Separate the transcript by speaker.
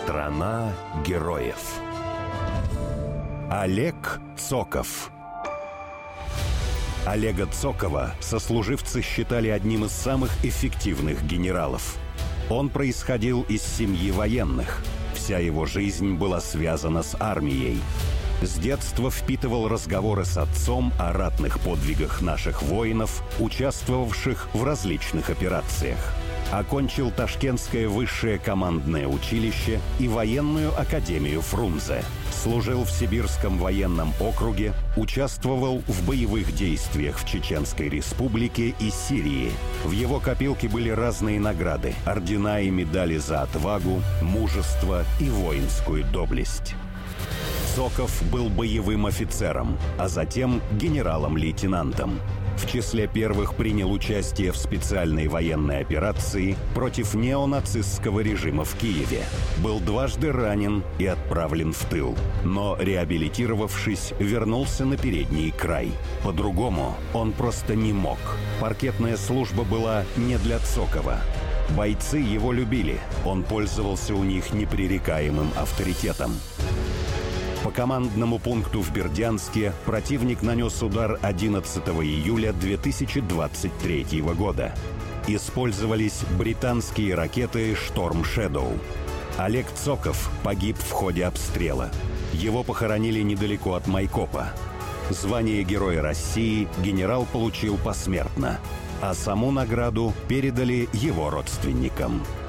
Speaker 1: Страна героев. Олег Цоков. Олега Цокова сослуживцы считали одним из самых эффективных генералов. Он происходил из семьи военных. Вся его жизнь была связана с армией. С детства впитывал разговоры с отцом о ратных подвигах наших воинов, участвовавших в различных операциях. Окончил Ташкентское высшее командное училище и военную академию Фрунзе. Служил в Сибирском военном округе, участвовал в боевых действиях в Чеченской Республике и Сирии. В его копилке были разные награды, ордена и медали за отвагу, мужество и воинскую доблесть. Цоков был боевым офицером, а затем генералом-лейтенантом. В числе первых принял участие в специальной военной операции против неонацистского режима в Киеве. Был дважды ранен и отправлен в тыл. Но, реабилитировавшись, вернулся на передний край. По-другому он просто не мог. Паркетная служба была не для Цокова. Бойцы его любили. Он пользовался у них непререкаемым авторитетом. По командному пункту в Бердянске противник нанес удар 11 июля 2023 года. Использовались британские ракеты «Шторм Шэдоу». Олег Цоков погиб в ходе обстрела. Его похоронили недалеко от Майкопа. Звание Героя России генерал получил посмертно, а саму награду передали его родственникам.